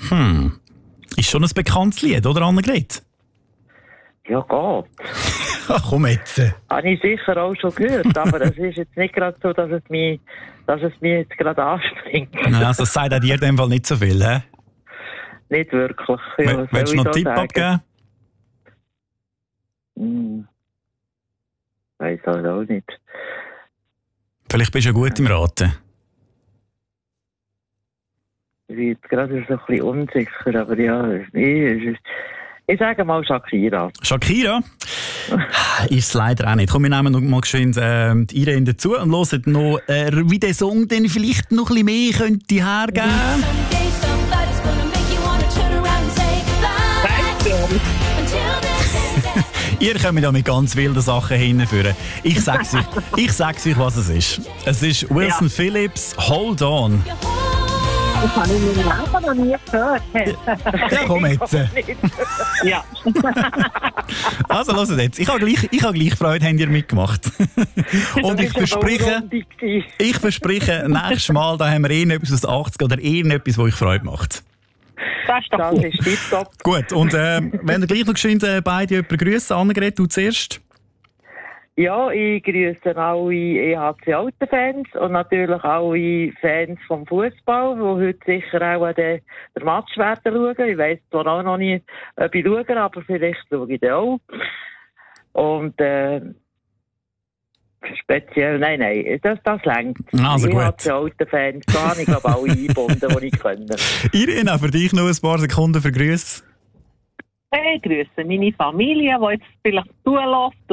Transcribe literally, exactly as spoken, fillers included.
Hm. Ist schon ein bekanntes Lied, oder Annegret? Ja, geht. Ach, komm jetzt. Habe ich sicher auch schon gehört, aber es ist jetzt nicht gerade so, dass es mich, dass es mich jetzt gerade anspringt. Nein, also das sagt auch dir in dem Fall nicht so viel, hä? Nicht wirklich. Ja, W- Willst du noch einen Tipp abgeben? Hm. Weiß halt auch nicht. Vielleicht bist du ja gut im Raten. Ich bin jetzt gerade so ein bisschen unsicher, aber ja, ich, ich sage mal Shakira. Shakira? Ist es leider auch nicht. Komm, wir nehmen noch mal geschwind äh, die Irene dazu und hören noch, äh, wie der Song dann vielleicht noch ein bisschen mehr könnte hergeben. Ihr kommt da mit ganz wilden Sachen hinführen. Ich sag's euch, ich sag's euch, was es ist. Es ist Wilson Ja. Phillips, Hold On. Das habe ich in meinem Leben noch nie gehört. Ja, komm jetzt. Ja. Also, hört jetzt. Ich habe gleich, ich habe gleich Freude, habt ihr mitgemacht. Und ich verspreche, ich verspreche, nächstes Mal da haben wir irgendetwas aus den achtziger oder irgendetwas, das euch Freude macht. Das ist doch Das gut. ist tipptopp. Gut, und äh, wenn ihr gleich noch geschwind äh, beide jemanden grüssen, Annegret, du zuerst. Ja, ich grüße alle E H C-Alten-Fans und natürlich alle Fans vom Fußball, die heute sicher auch den, den Match werden schauen. Ich weiss zwar auch noch nicht, ob ich schaue, aber vielleicht schaue ich den auch. Und äh, speziell, nein, nein, das, das längt. Also gut. E H C-Alten-Fans, gar nicht, glaube alle eingebunden, die ich kenne. Irene, auch für dich noch ein paar Sekunden für Grüße. Ich grüße meine Familie, die jetzt vielleicht zulässt